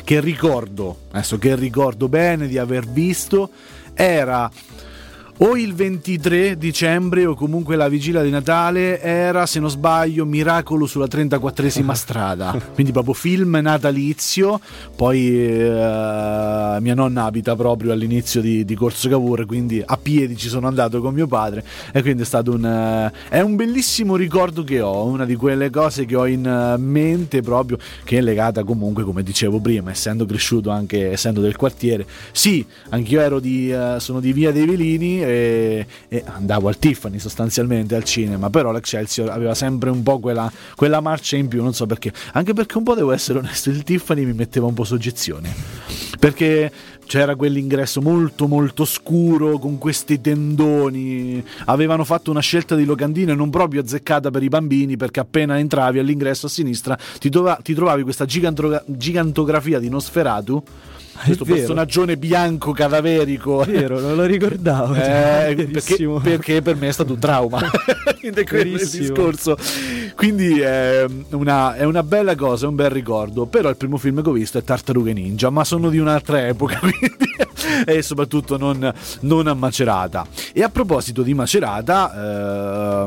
ricordo bene di aver visto, era o il 23 dicembre o comunque la vigilia di Natale, era, se non sbaglio, Miracolo sulla 34esima strada, quindi proprio film natalizio. Poi mia nonna abita proprio all'inizio di Corso Cavour, quindi a piedi ci sono andato con mio padre, e quindi è stato è un bellissimo ricordo che ho, una di quelle cose che ho in mente proprio, che è legata comunque, come dicevo prima, essendo cresciuto, anche essendo del quartiere. Sì, anch'io sono di Via dei Velini, e andavo al Tiffany sostanzialmente, al cinema, però l'Excelsior aveva sempre un po' quella marcia in più, non so perché, anche perché un po', devo essere onesto, il Tiffany mi metteva un po' soggezione, perché c'era quell'ingresso molto molto scuro con questi tendoni. Avevano fatto una scelta di locandine non proprio azzeccata per i bambini, perché appena entravi all'ingresso a sinistra ti trovavi questa gigantografia di Nosferatu, questo personaggione bianco cadaverico. Vero, non lo ricordavo. Perché per me è stato un trauma in quel discorso. Quindi è una bella cosa, è un bel ricordo. Però il primo film che ho visto è Tartarughe Ninja, ma sono di un'altra epoca, quindi e soprattutto non a Macerata. E a proposito di Macerata,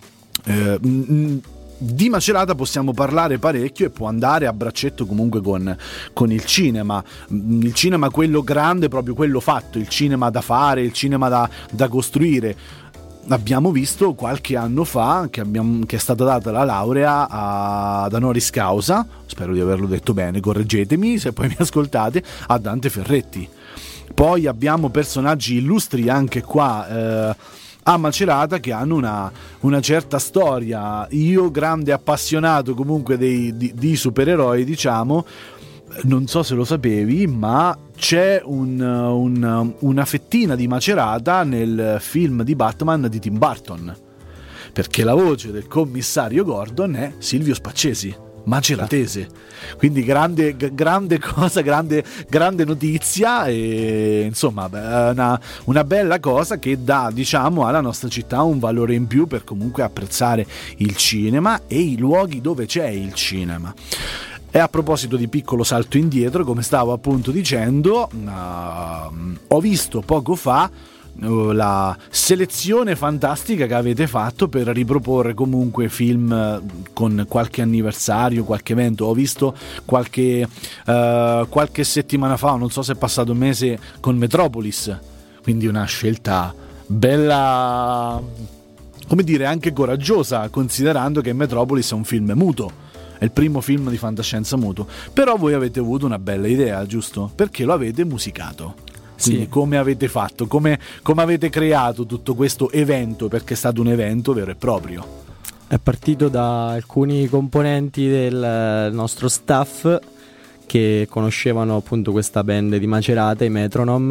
di Macerata possiamo parlare parecchio, e può andare a braccetto comunque con il cinema quello grande, proprio quello fatto, il cinema da fare, il cinema da costruire. Abbiamo visto qualche anno fa che è stata data la laurea ad honoris causa, spero di averlo detto bene, correggetemi se poi mi ascoltate, a Dante Ferretti. Poi abbiamo personaggi illustri anche qua a Macerata, che hanno una certa storia. Io, grande appassionato comunque di supereroi, diciamo, non so se lo sapevi, ma c'è una fettina di Macerata nel film di Batman di Tim Burton, perché la voce del commissario Gordon è Silvio Spaccesi, maceratese. Quindi grande cosa, grande notizia, e insomma una bella cosa che dà, diciamo, alla nostra città un valore in più per comunque apprezzare il cinema e i luoghi dove c'è il cinema. E a proposito di piccolo salto indietro, come stavo appunto dicendo, ho visto poco fa la selezione fantastica che avete fatto per riproporre comunque film con qualche anniversario, qualche evento. Ho visto qualche settimana fa, non so se è passato un mese, con Metropolis, quindi una scelta bella, come dire, anche coraggiosa, considerando che Metropolis è un film muto, è il primo film di fantascienza muto. Però voi avete avuto una bella idea, giusto? Perché lo avete musicato. Quindi sì. Come avete fatto? Come avete creato tutto questo evento? Perché è stato un evento vero e proprio. È partito da alcuni componenti del nostro staff che conoscevano appunto questa band di Macerata, i Metronome,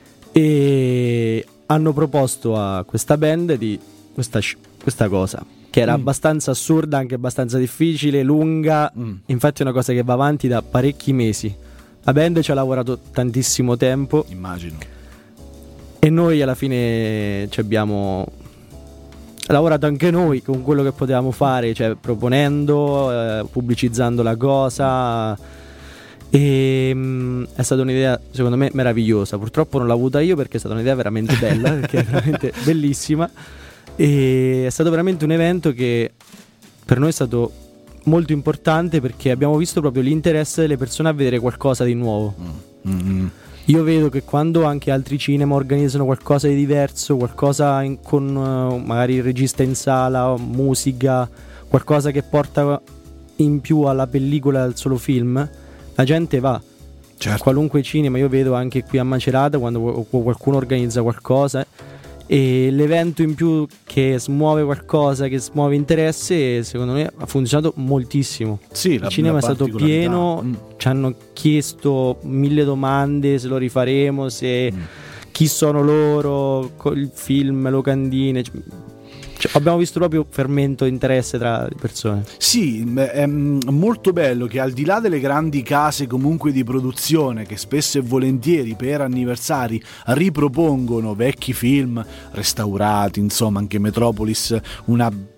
e hanno proposto a questa band di questa cosa, che era abbastanza assurda, anche abbastanza difficile, lunga. Infatti è una cosa che va avanti da parecchi mesi. La band ci ha lavorato tantissimo tempo, immagino, e noi alla fine ci abbiamo lavorato anche noi con quello che potevamo fare, cioè proponendo, pubblicizzando la cosa, e è stata un'idea secondo me meravigliosa. Purtroppo non l'ho avuta io, perché è stata un'idea veramente bella, perché è veramente bellissima, e è stato veramente un evento che per noi è stato molto importante, perché abbiamo visto proprio l'interesse delle persone a vedere qualcosa di nuovo. Io vedo che quando anche altri cinema organizzano qualcosa di diverso, qualcosa con magari il regista in sala, musica, qualcosa che porta in più alla pellicola, al solo film, la gente va. Certo. Qualunque cinema, io vedo anche qui a Macerata, quando qualcuno organizza qualcosa, e l'evento in più che smuove qualcosa, che smuove interesse, secondo me ha funzionato moltissimo. Sì, il cinema è stato pieno, ci hanno chiesto 1000 domande, se lo rifaremo, se chi sono loro, il film, locandine. Abbiamo visto proprio fermento, interesse tra le persone. Sì, è molto bello che al di là delle grandi case comunque di produzione, che spesso e volentieri per anniversari ripropongono vecchi film restaurati, insomma anche Metropolis, una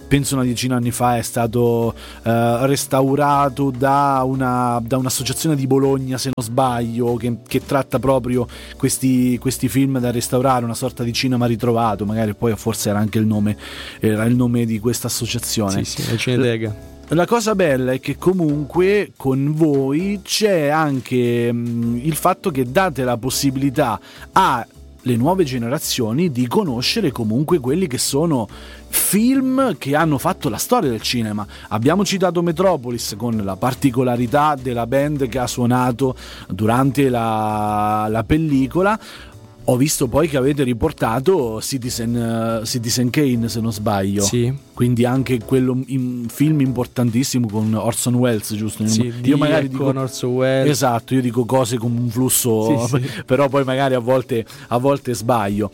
penso una decina di anni fa, è stato restaurato da un'associazione di Bologna, se non sbaglio, che tratta proprio questi film da restaurare, una sorta di cinema ritrovato, magari poi forse era anche il nome di questa associazione. Sì, la Cineteca. La cosa bella è che comunque con voi c'è anche il fatto che date la possibilità alle nuove generazioni di conoscere comunque quelli che sono film che hanno fatto la storia del cinema. Abbiamo citato Metropolis con la particolarità della band che ha suonato durante la pellicola. Ho visto poi che avete riportato Citizen Kane, se non sbaglio. Sì. Quindi anche quello un film importantissimo con Orson Welles, giusto? Sì, io magari dico con Orson Welles. Esatto, io dico cose con un flusso, sì. Però poi magari a volte sbaglio.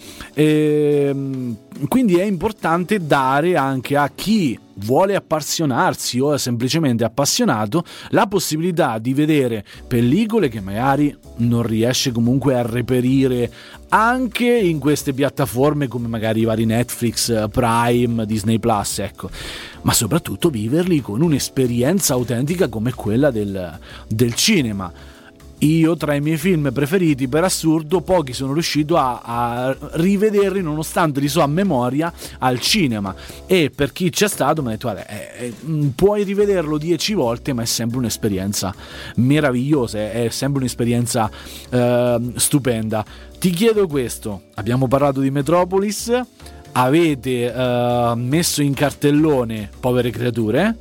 Quindi è importante dare anche a chi vuole appassionarsi o è semplicemente appassionato la possibilità di vedere pellicole che magari non riesce comunque a reperire anche in queste piattaforme come magari i vari Netflix, Prime, Disney Plus, ecco, ma soprattutto viverli con un'esperienza autentica come quella del cinema. Io tra i miei film preferiti, per assurdo, pochi sono riuscito a rivederli nonostante li so a memoria al cinema, e per chi c'è stato mi ha detto guarda, puoi rivederlo 10 volte ma è sempre un'esperienza meravigliosa, è sempre un'esperienza stupenda. Ti chiedo questo, abbiamo parlato di Metropolis, avete messo in cartellone Povere creature,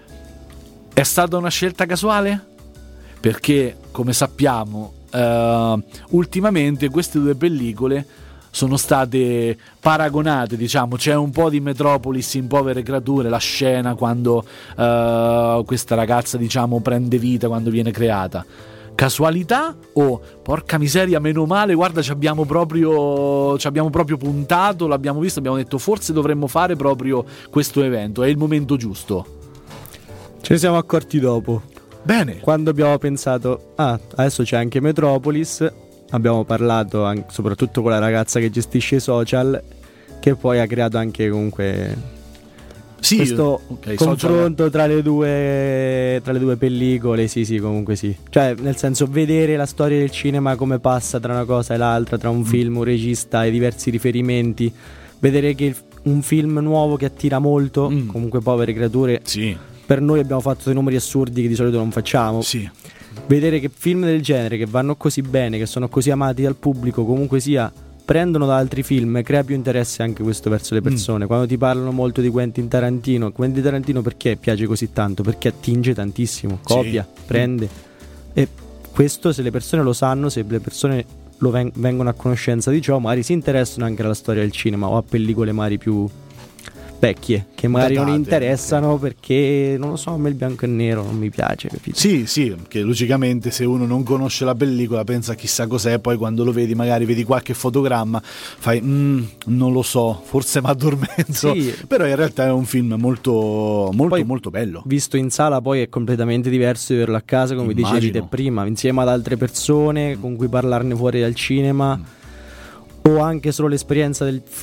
è stata una scelta casuale? Perché come sappiamo ultimamente queste due pellicole sono state paragonate, diciamo, c'è un po' di Metropolis in Povere creature, la scena quando questa ragazza, diciamo, prende vita, quando viene creata. Casualità o porca miseria, meno male, guarda, ci abbiamo proprio puntato, l'abbiamo visto, abbiamo detto forse dovremmo fare proprio questo evento, è il momento giusto? Ce ne siamo accorti dopo. Bene. Quando abbiamo pensato adesso c'è anche Metropolis, abbiamo parlato anche, soprattutto con la ragazza che gestisce i social, che poi ha creato anche comunque questo confronto tra le due pellicole. Sì, comunque sì, cioè nel senso, vedere la storia del cinema come passa tra una cosa e l'altra, tra un film, un regista e diversi riferimenti, vedere che un film nuovo che attira molto, comunque Povere creature, sì. Per noi abbiamo fatto dei numeri assurdi che di solito non facciamo. Sì. Vedere che film del genere, che vanno così bene, che sono così amati dal pubblico, comunque sia, prendono da altri film, crea più interesse anche questo verso le persone. Quando ti parlano molto di Quentin Tarantino perché piace così tanto? Perché attinge tantissimo, copia, prende. E questo, se le persone lo sanno, se le persone vengono a conoscenza di ciò, magari si interessano anche alla storia del cinema o a pellicole magari più vecchie che magari non interessano perché, non lo so, a me il bianco e nero non mi piace, capito? Sì, che logicamente se uno non conosce la pellicola pensa chissà cos'è, poi quando lo vedi magari vedi qualche fotogramma, fai non lo so, forse mi addormento, sì. Però in realtà è un film molto bello. Visto in sala poi è completamente diverso di vederlo a casa, come dicevi te prima, insieme ad altre persone con cui parlarne fuori dal cinema, o anche solo l'esperienza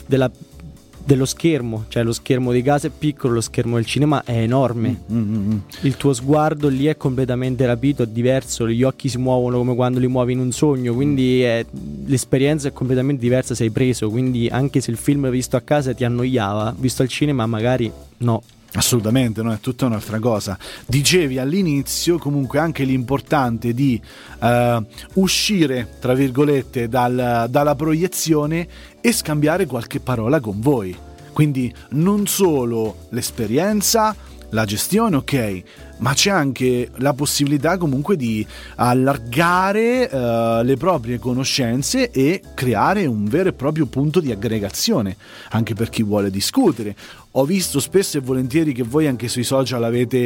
dello schermo, cioè lo schermo di casa è piccolo, lo schermo del cinema è enorme. Il tuo sguardo lì è completamente rapito, è diverso, gli occhi si muovono come quando li muovi in un sogno, quindi l'esperienza è completamente diversa, sei preso, quindi anche se il film visto a casa ti annoiava, visto al cinema magari no. Assolutamente, no? È tutta un'altra cosa. Dicevi all'inizio comunque anche l'importante di uscire, tra virgolette, dalla proiezione e scambiare qualche parola con voi. Quindi non solo l'esperienza, la gestione, ok, ma c'è anche la possibilità comunque di allargare le proprie conoscenze e creare un vero e proprio punto di aggregazione anche per chi vuole discutere. Ho visto spesso e volentieri che voi anche sui social avete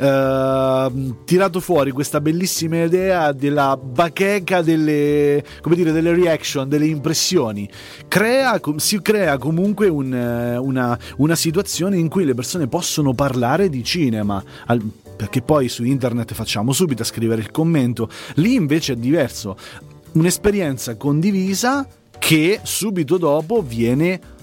tirato fuori questa bellissima idea della bacheca delle reaction, delle impressioni. Si crea comunque una situazione in cui le persone possono parlare di cinema, perché poi su internet facciamo subito a scrivere il commento, lì invece è diverso, un'esperienza condivisa che subito dopo viene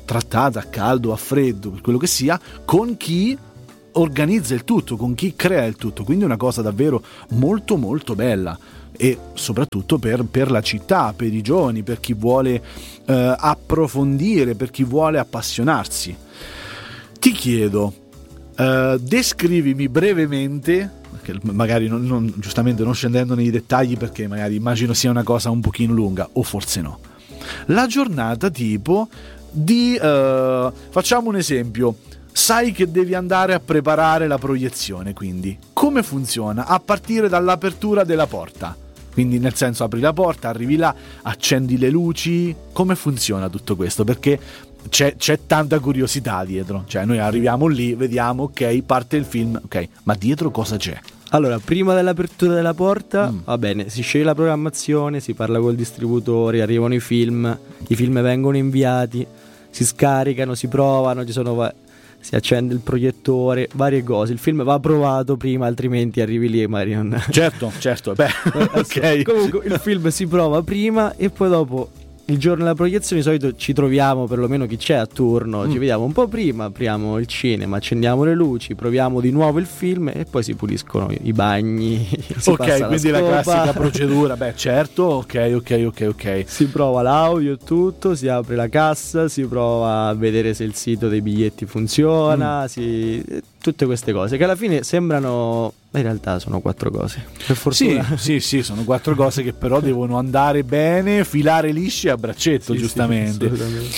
trattata a caldo, a freddo, per quello che sia, con chi organizza il tutto, con chi crea il tutto. Quindi è una cosa davvero molto molto bella, e soprattutto per la città, per i giovani, per chi vuole approfondire, per chi vuole appassionarsi. Ti chiedo, descrivimi brevemente, magari giustamente non scendendo nei dettagli, perché magari immagino sia una cosa un pochino lunga, o forse no, la giornata tipo di facciamo un esempio, sai che devi andare a preparare la proiezione, quindi come funziona? A partire dall'apertura della porta, quindi nel senso apri la porta, arrivi là, accendi le luci, come funziona tutto questo? Perché c'è tanta curiosità dietro, cioè noi arriviamo lì, vediamo, ok, parte il film, ok, ma dietro cosa c'è? Allora, prima dell'apertura della porta, va bene, si sceglie la programmazione, si parla col distributore, arrivano i film vengono inviati, si scaricano, si provano, si accende il proiettore, varie cose. Il film va provato prima, altrimenti arrivi lì e magari non... Certo, beh, ok. Comunque il film si prova prima e poi dopo, il giorno della proiezione, di solito ci troviamo, perlomeno chi c'è a turno, ci vediamo un po' prima, apriamo il cinema, accendiamo le luci, proviamo di nuovo il film e poi si puliscono i bagni. Ok, quindi la classica procedura, beh certo, ok. Si prova l'audio e tutto, si apre la cassa, si prova a vedere se il sito dei biglietti funziona, tutte queste cose che alla fine sembrano... Ma in realtà sono 4 cose. Per fortuna. Sì, sono 4 cose che però devono andare bene, filare lisce a braccetto, giustamente.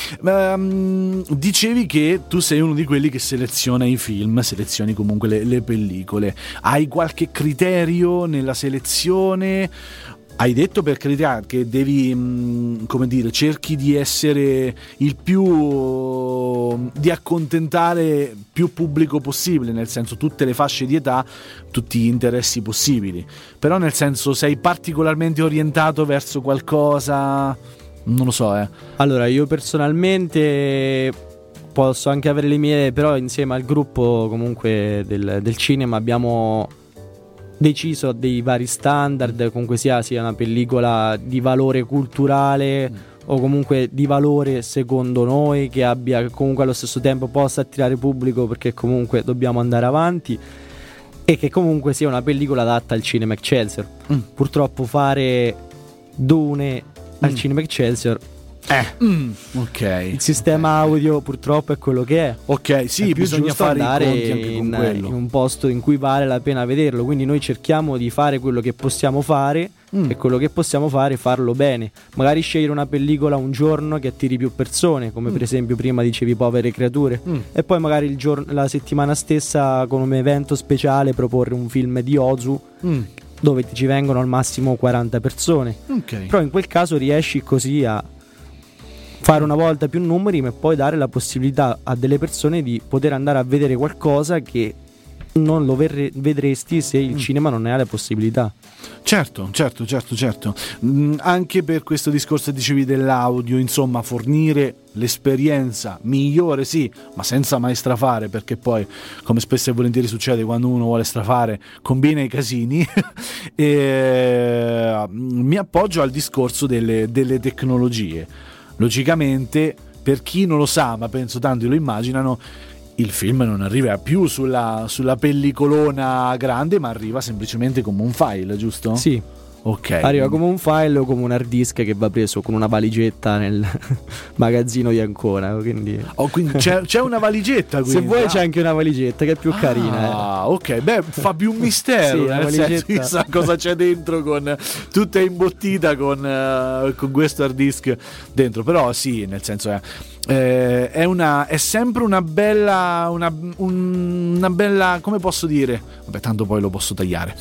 Dicevi che tu sei uno di quelli che seleziona i film, selezioni comunque le pellicole. Hai qualche criterio nella selezione? Hai detto per carità che devi, come dire, cerchi di essere di accontentare più pubblico possibile, nel senso tutte le fasce di età, tutti gli interessi possibili, però nel senso sei particolarmente orientato verso qualcosa, non lo so. Allora, io personalmente posso anche avere le mie, però insieme al gruppo comunque del cinema abbiamo deciso dei vari standard, comunque sia una pellicola di valore culturale o comunque di valore secondo noi, che abbia comunque allo stesso tempo possa attirare pubblico, perché comunque dobbiamo andare avanti, e che comunque sia una pellicola adatta al cinema Excelsior. Purtroppo fare Dune al cinema Excelsior, ok, il sistema audio purtroppo è quello che è. Ok, sì, è più bisogna fare andare i conti anche con quello. In un posto in cui vale la pena vederlo, quindi noi cerchiamo di fare quello che possiamo fare e quello che possiamo fare farlo bene. Magari scegliere una pellicola un giorno che attiri più persone, come per esempio prima dicevi Povere creature, e poi magari la settimana stessa con un evento speciale proporre un film di Ozu dove ci vengono al massimo 40 persone. Però in quel caso riesci così a fare una volta più numeri, ma poi dare la possibilità a delle persone di poter andare a vedere qualcosa che non lo vedresti se il cinema non ne ha le possibilità. Certo. Anche per questo discorso che dicevi dell'audio, insomma, fornire l'esperienza migliore, sì, ma senza mai strafare, perché poi, come spesso e volentieri succede quando uno vuole strafare, combina i casini. E mi appoggio al discorso delle tecnologie. Logicamente, per chi non lo sa, ma penso tanti lo immaginano, il film non arriva più sulla pellicolona grande, ma arriva semplicemente come un file, giusto? Sì. Ok. Arriva come un file o come un hard disk che va preso con una valigetta nel magazzino di Ancona. Quindi, quindi c'è una valigetta. Quindi. Se vuoi c'è anche una valigetta che è più carina. Ah, ok. Beh, fa più un mistero. Sì, nel senso, chissà cosa c'è dentro, con tutta imbottita con questo hard disk dentro. Però sì, nel senso è sempre una bella, come posso dire? Vabbè, tanto poi lo posso tagliare.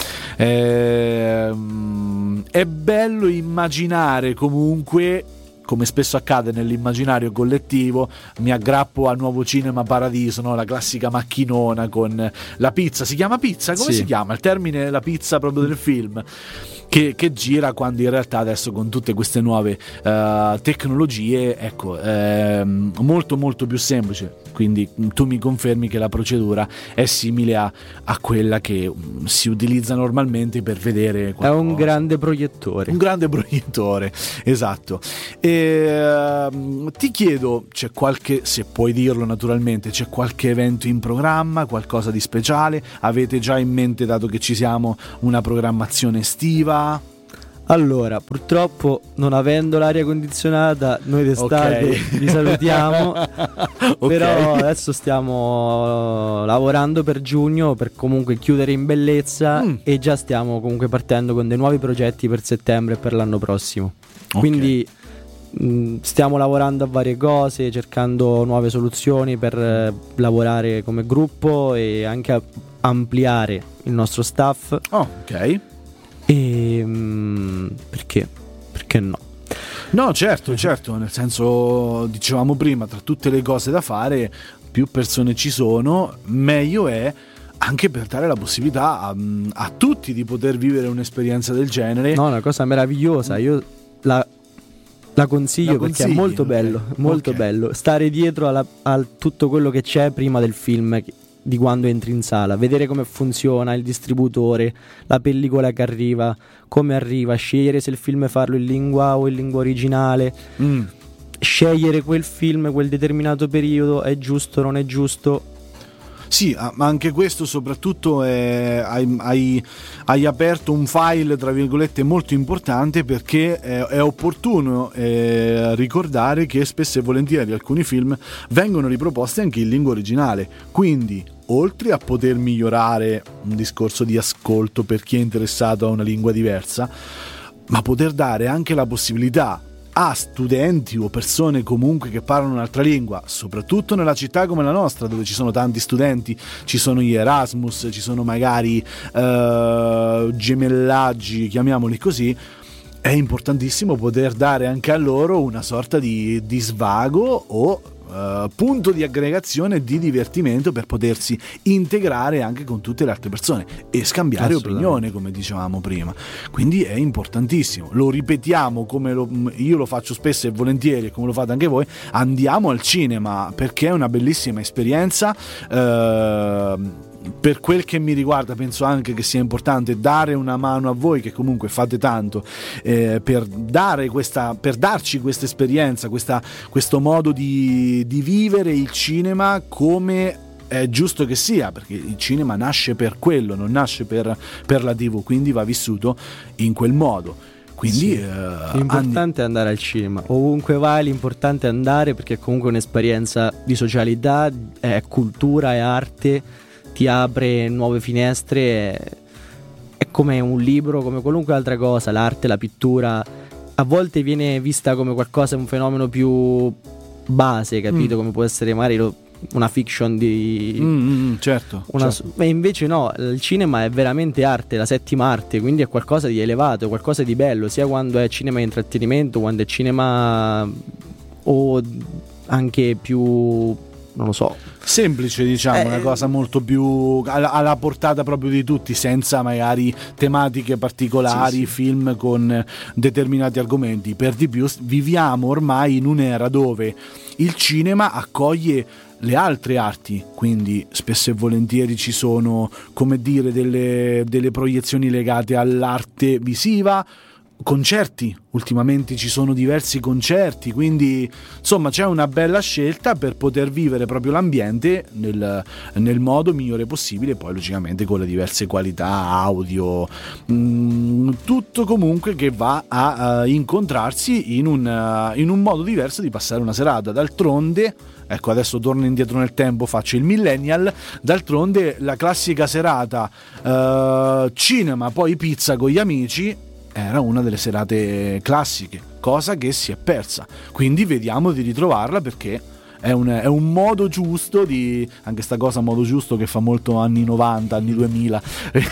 È bello immaginare comunque, come spesso accade nell'immaginario collettivo, mi aggrappo a Nuovo Cinema Paradiso, no? La classica macchinona con la pizza, si chiama pizza? Come si chiama? Il termine, la pizza proprio del film. che gira, quando in realtà adesso con tutte queste nuove tecnologie, ecco, è molto molto più semplice. Quindi tu mi confermi che la procedura è simile a quella che si utilizza normalmente per vedere qualcosa. È un grande proiettore. Un grande proiettore, esatto. Ti chiedo, c'è qualche, se puoi dirlo naturalmente, c'è qualche evento in programma, qualcosa di speciale? Avete già in mente, dato che ci siamo, una programmazione estiva? Allora, purtroppo, non avendo l'aria condizionata, noi d'estate vi salutiamo. Però adesso stiamo lavorando per giugno per comunque chiudere in bellezza, e già stiamo comunque partendo con dei nuovi progetti per settembre e per l'anno prossimo. Quindi stiamo lavorando a varie cose, cercando nuove soluzioni per lavorare come gruppo e anche ampliare il nostro staff. Ok. E perché no? No, certo, nel senso, dicevamo prima, tra tutte le cose da fare, più persone ci sono, meglio è, anche per dare la possibilità a tutti di poter vivere un'esperienza del genere. No, una cosa meravigliosa. Io la consiglio, perché è molto bello, molto bello stare dietro a tutto quello che c'è prima del film, di quando entri in sala, vedere come funziona il distributore, la pellicola che arriva, come arriva, scegliere se il film farlo in lingua o in lingua originale, scegliere quel film, quel determinato periodo, è giusto o non è giusto. Sì, ma anche questo soprattutto hai aperto un file, tra virgolette, molto importante, perché è opportuno ricordare che spesso e volentieri alcuni film vengono riproposti anche in lingua originale, quindi oltre a poter migliorare un discorso di ascolto per chi è interessato a una lingua diversa, ma poter dare anche la possibilità a studenti o persone comunque che parlano un'altra lingua, soprattutto nella città come la nostra, dove ci sono tanti studenti, ci sono gli Erasmus, ci sono magari gemellaggi, chiamiamoli così, è importantissimo poter dare anche a loro una sorta di svago o punto di aggregazione e di divertimento, per potersi integrare anche con tutte le altre persone e scambiare opinione, come dicevamo prima. Quindi è importantissimo, lo ripetiamo, come io lo faccio spesso e volentieri, e come lo fate anche voi: andiamo al cinema, perché è una bellissima esperienza. Per quel che mi riguarda, penso anche che sia importante dare una mano a voi che comunque fate tanto per darci questa esperienza, questo modo di vivere il cinema come è giusto che sia, perché il cinema nasce per quello, non nasce per la TV, quindi va vissuto in quel modo. Quindi l'importante è andare al cinema, ovunque vai l'importante è andare, perché comunque è un'esperienza di socialità, è cultura, è arte, ti apre nuove finestre, è come un libro, come qualunque altra cosa. L'arte, la pittura a volte viene vista come qualcosa, un fenomeno più base, capito? Come può essere magari una fiction di certo. E invece no, il cinema è veramente arte, la settima arte, quindi è qualcosa di elevato, qualcosa di bello, sia quando è cinema di intrattenimento, quando è cinema o anche più, non lo so, semplice, diciamo, una cosa molto più alla portata proprio di tutti, senza magari tematiche particolari, film con determinati argomenti. Per di più viviamo ormai in un'era dove il cinema accoglie le altre arti, quindi spesso e volentieri ci sono, come dire, delle proiezioni legate all'arte visiva, concerti, ultimamente ci sono diversi concerti, quindi insomma c'è una bella scelta per poter vivere proprio l'ambiente nel modo migliore possibile, poi logicamente con le diverse qualità audio, tutto comunque che va a incontrarsi in un modo diverso di passare una serata. D'altronde, ecco, adesso torno indietro nel tempo, faccio il millennial, d'altronde la classica serata cinema poi pizza con gli amici era una delle serate classiche, cosa che si è persa, quindi vediamo di ritrovarla, perché è un modo giusto di, anche sta cosa modo giusto che fa molto anni 90, anni 2000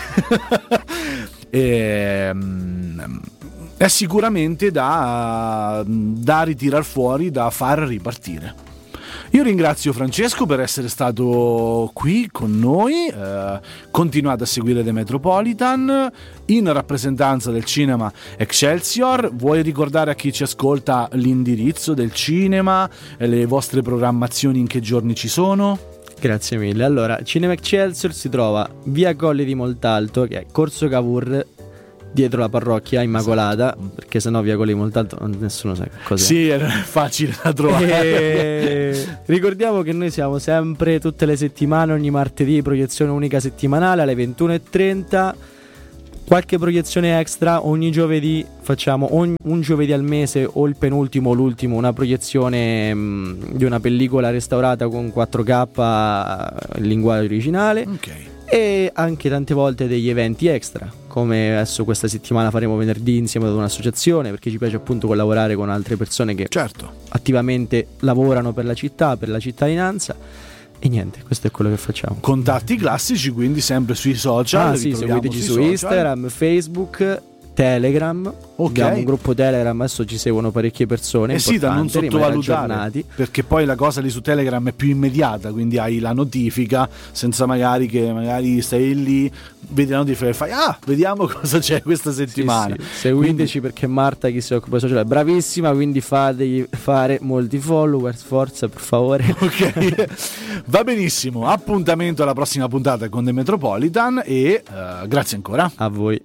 è sicuramente da ritirar fuori, da far ripartire. Io ringrazio Francesco per essere stato qui con noi, continuate a seguire The Metropolitan in rappresentanza del cinema Excelsior. Vuoi ricordare a chi ci ascolta l'indirizzo del cinema, le vostre programmazioni, in che giorni ci sono? Grazie mille. Allora, Cinema Excelsior si trova via Colli di Montalto, che è Corso Cavour, dietro la parrocchia Immacolata, perché sennò via Colli di Montalto nessuno sa cos'è. Sì, è facile da trovare. Ricordiamo che noi siamo sempre tutte le settimane, ogni martedì, proiezione unica settimanale alle 21:30. Qualche proiezione extra ogni giovedì, facciamo un giovedì al mese o il penultimo o l'ultimo una proiezione di una pellicola restaurata con 4K in linguaggio originale. Ok. E anche tante volte degli eventi extra, come adesso questa settimana faremo venerdì insieme ad un'associazione, perché ci piace appunto collaborare con altre persone che attivamente lavorano per la città, per la cittadinanza. E niente, questo è quello che facciamo. Contatti classici, quindi sempre sui social. Sì, seguiteci su Instagram, Facebook, Telegram. Abbiamo un gruppo Telegram, adesso ci seguono parecchie persone. Sì, da non sottovalutare, perché poi la cosa lì su Telegram è più immediata, quindi hai la notifica senza magari stai lì, vedi la notifica e fai vediamo cosa c'è questa settimana. Sì. Seguiteci, perché Marta, chi si occupa di social, è bravissima, quindi fategli fare molti followers, forza, per favore. Ok. Va benissimo, appuntamento alla prossima puntata con The Metropolitan e grazie ancora a voi.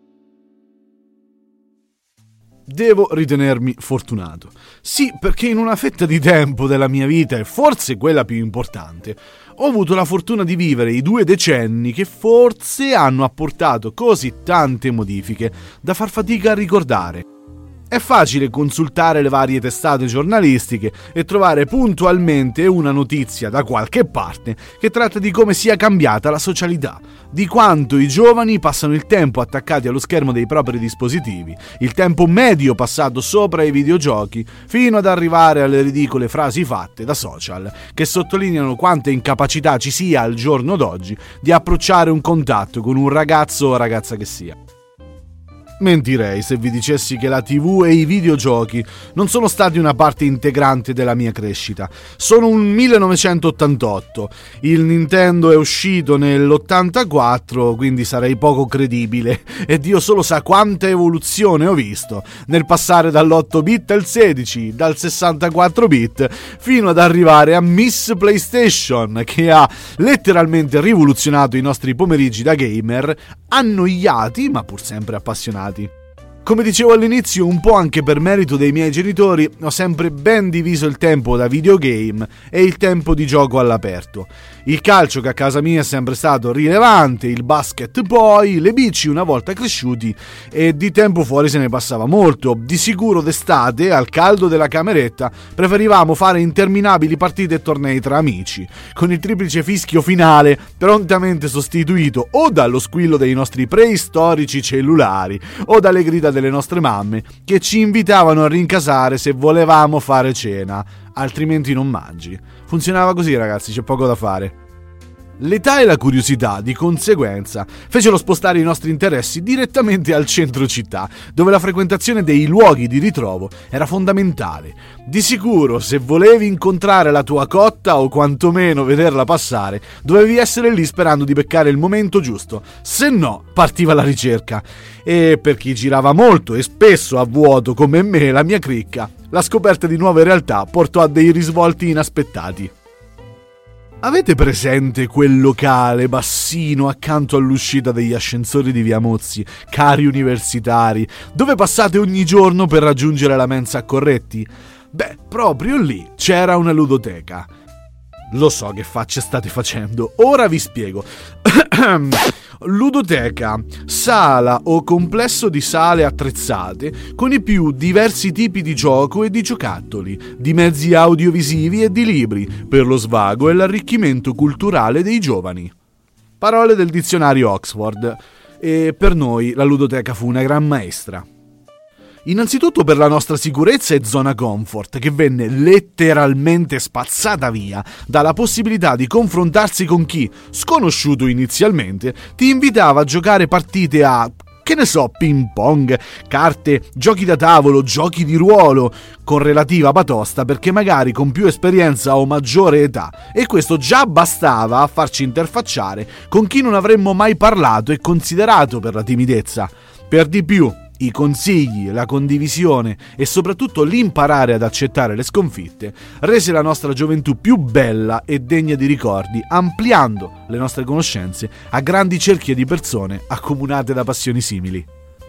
Devo ritenermi fortunato. Sì, perché in una fetta di tempo della mia vita, e forse quella più importante, ho avuto la fortuna di vivere i 2 decenni che forse hanno apportato così tante modifiche da far fatica a ricordare. È facile consultare le varie testate giornalistiche e trovare puntualmente una notizia da qualche parte che tratta di come sia cambiata la socialità, di quanto i giovani passano il tempo attaccati allo schermo dei propri dispositivi, il tempo medio passato sopra i videogiochi, fino ad arrivare alle ridicole frasi fatte da social che sottolineano quanta incapacità ci sia al giorno d'oggi di approcciare un contatto con un ragazzo o ragazza che sia. Mentirei se vi dicessi che la TV e i videogiochi non sono stati una parte integrante della mia crescita. Sono un 1988, il Nintendo è uscito nell'84, quindi sarei poco credibile, e Dio solo sa quanta evoluzione ho visto nel passare dall'8 bit al 16, dal 64 bit, fino ad arrivare a Miss PlayStation, che ha letteralmente rivoluzionato i nostri pomeriggi da gamer, annoiati ma pur sempre appassionati. Come dicevo all'inizio, un po' anche per merito dei miei genitori, ho sempre ben diviso il tempo da videogame e il tempo di gioco all'aperto. Il calcio, che a casa mia è sempre stato rilevante, il basket poi, le bici una volta cresciuti, e di tempo fuori se ne passava molto. Di sicuro d'estate, al caldo della cameretta, preferivamo fare interminabili partite e tornei tra amici, con il triplice fischio finale prontamente sostituito o dallo squillo dei nostri preistorici cellulari o dalle grida delle nostre mamme che ci invitavano a rincasare se volevamo fare cena, altrimenti non mangi. Funzionava così, ragazzi, c'è poco da fare. L'età e la curiosità, di conseguenza, fecero spostare i nostri interessi direttamente al centro città, dove la frequentazione dei luoghi di ritrovo era fondamentale. Di sicuro, se volevi incontrare la tua cotta o quantomeno vederla passare, dovevi essere lì sperando di beccare il momento giusto, se no partiva la ricerca. E per chi girava molto e spesso a vuoto come me, la mia cricca, la scoperta di nuove realtà portò a dei risvolti inaspettati. Avete presente quel locale bassino accanto all'uscita degli ascensori di Via Mozzi, cari universitari, dove passate ogni giorno per raggiungere la mensa a Corretti? Beh, proprio lì c'era una ludoteca. Lo so che facce state facendo, ora vi spiego. Ludoteca, sala o complesso di sale attrezzate con i più diversi tipi di gioco e di giocattoli, di mezzi audiovisivi e di libri, per lo svago e l'arricchimento culturale dei giovani. Parole del dizionario Oxford. E per noi la ludoteca fu una gran maestra. Innanzitutto per la nostra sicurezza e zona comfort, che venne letteralmente spazzata via dalla possibilità di confrontarsi con chi, sconosciuto inizialmente, ti invitava a giocare partite a Che ne so, ping pong, carte, giochi da tavolo, giochi di ruolo, con relativa batosta perché magari con più esperienza o maggiore età, e questo già bastava a farci interfacciare con chi non avremmo mai parlato e considerato per la timidezza. Per di più, i consigli, la condivisione e soprattutto l'imparare ad accettare le sconfitte rese la nostra gioventù più bella e degna di ricordi, ampliando le nostre conoscenze a grandi cerchie di persone accomunate da passioni simili.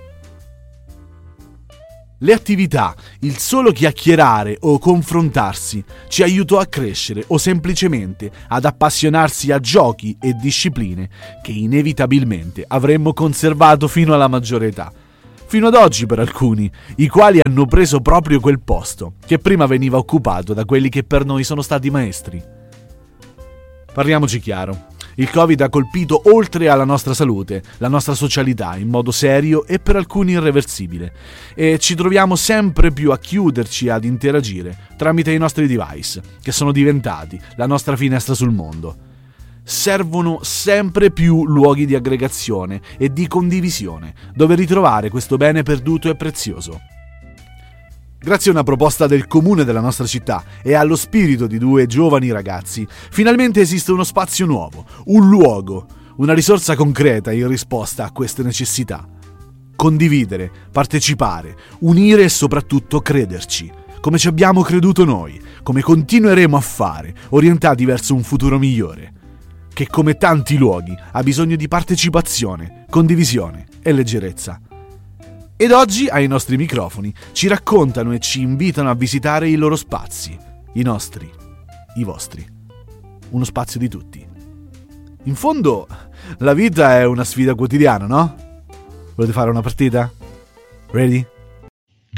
Le attività, il solo chiacchierare o confrontarsi ci aiutò a crescere o semplicemente ad appassionarsi a giochi e discipline che inevitabilmente avremmo conservato fino alla maggiore età. Fino ad oggi per alcuni, i quali hanno preso proprio quel posto che prima veniva occupato da quelli che per noi sono stati maestri. Parliamoci chiaro, il Covid ha colpito oltre alla nostra salute, la nostra socialità in modo serio e per alcuni irreversibile, e ci troviamo sempre più a chiuderci ad interagire tramite i nostri device, che sono diventati la nostra finestra sul mondo. Servono sempre più luoghi di aggregazione e di condivisione, dove ritrovare questo bene perduto e prezioso. Grazie a una proposta del comune della nostra città e allo spirito di 2 giovani ragazzi, finalmente esiste uno spazio nuovo, un luogo, una risorsa concreta in risposta a queste necessità. Condividere, partecipare, unire e soprattutto crederci, come ci abbiamo creduto noi, come continueremo a fare, orientati verso un futuro migliore, che come tanti luoghi ha bisogno di partecipazione, condivisione e leggerezza. Ed oggi ai nostri microfoni ci raccontano e ci invitano a visitare i loro spazi, i nostri, i vostri, uno spazio di tutti. In fondo la vita è una sfida quotidiana, no? Volete fare una partita? Ready?